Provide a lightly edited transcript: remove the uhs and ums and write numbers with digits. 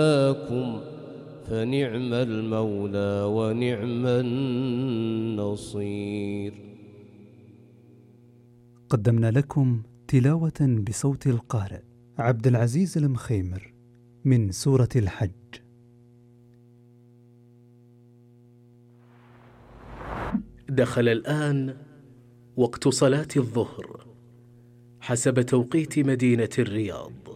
لكم فنعم المولى ونعم النصير. قدمنا لكم تلاوة بصوت القارئ عبد العزيز المخيمر من سورة الحج. دخل الآن وقت صلاة الظهر حسب توقيت مدينة الرياض.